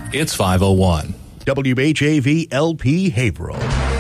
It's 5:01. WHAV LP Haverhill.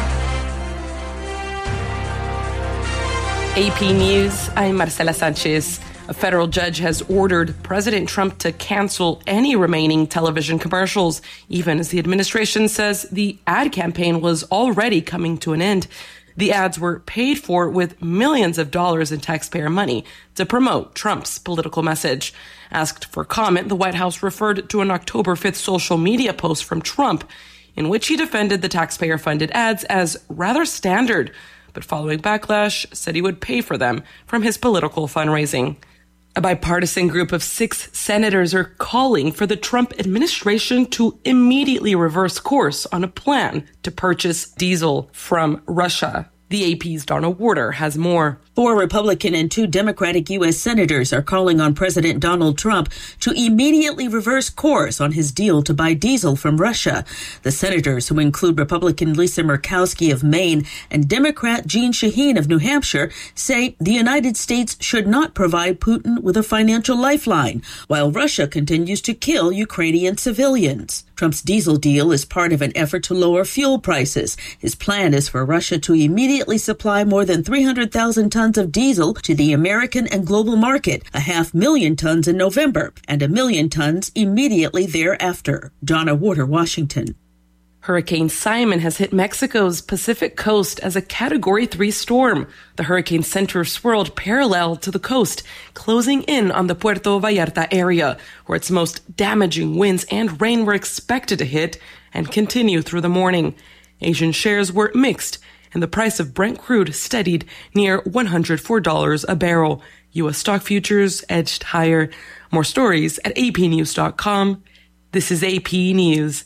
AP News, I'm Marcela Sanchez. A federal judge has ordered President Trump to cancel any remaining television commercials, even as the administration says the ad campaign was already coming to an end. The ads were paid for with millions of dollars in taxpayer money to promote Trump's political message. Asked for comment, the White House referred to an October 5th social media post from Trump in which he defended the taxpayer-funded ads as rather standard, but following backlash, said he would pay for them from his political fundraising. A bipartisan group of 6 senators are calling for the Trump administration to immediately reverse course on a plan to purchase diesel from Russia. The AP's Donna Warder has more. 4 Republican and 2 Democratic U.S. senators are calling on President Donald Trump to immediately reverse course on his deal to buy diesel from Russia. The senators, who include Republican Lisa Murkowski of Maine and Democrat Jeanne Shaheen of New Hampshire, say the United States should not provide Putin with a financial lifeline, while Russia continues to kill Ukrainian civilians. Trump's diesel deal is part of an effort to lower fuel prices. His plan is for Russia to immediately supply more than 300,000 tons of diesel to the American and global market, 500,000 tons in November, and 1 million tons immediately thereafter. Donna Warder, Washington. Hurricane Simon has hit Mexico's Pacific coast as a Category 3 storm. The hurricane center swirled parallel to the coast, closing in on the Puerto Vallarta area, where its most damaging winds and rain were expected to hit and continue through the morning. Asian shares were mixed, and the price of Brent crude steadied near $104 a barrel. U.S. stock futures edged higher. More stories at apnews.com. This is AP News.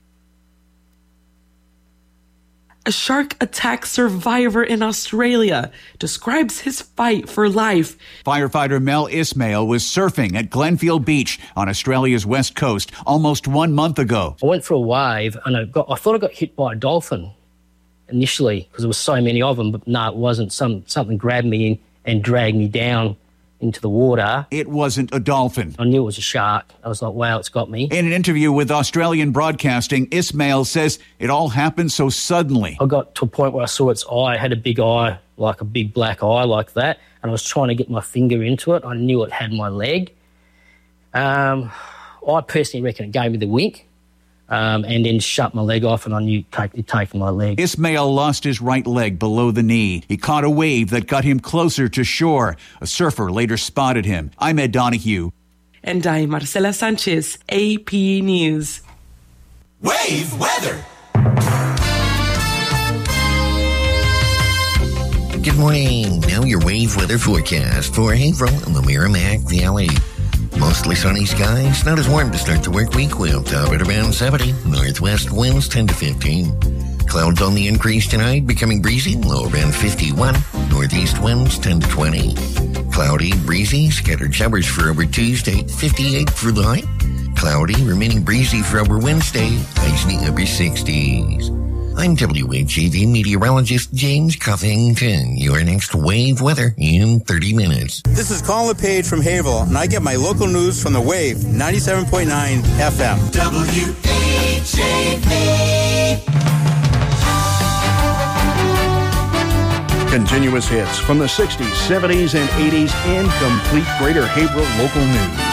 A shark attack survivor in Australia describes his fight for life. Firefighter Mel Ismail was surfing at Glenfield Beach on Australia's west coast almost 1 month ago. I went for a wave and I thought I got hit by a dolphin initially because there were so many of them, but no, it wasn't. Something grabbed me and dragged me down into the water. It wasn't a dolphin. I knew it was a shark. I was like, wow, it's got me. In an interview with Australian Broadcasting, Ismail says it all happened so suddenly. I got to a point where I saw its eye. It had a big eye, like a big black eye like that, and I was trying to get my finger into it. I knew it had my leg. I personally reckon it gave me the wink. And then shut my leg off, and I knew it taken my leg. Ismail lost his right leg below the knee. He caught a wave that got him closer to shore. A surfer later spotted him. I'm Ed Donahue. And I'm Marcela Sanchez, AP News. Wave weather. Good morning. Now your wave weather forecast for Haverhill and the Merrimack Valley. Mostly sunny skies, not as warm to start the work week. We'll top at around 70. Northwest winds 10 to 15. Clouds on the increase tonight, becoming breezy, low around 51. Northeast winds 10 to 20. Cloudy, breezy, scattered showers for over Tuesday, 58 for the high. Cloudy, remaining breezy for over Wednesday, highs in the upper 60s. I'm WHAV meteorologist James Covington. Your next wave weather in 30 minutes. This is Colin LePage from Haverhill, and I get my local news from the Wave 97.9 FM. WHAV. Continuous hits from the 60s, 70s, and 80s and complete Greater Haverhill local news.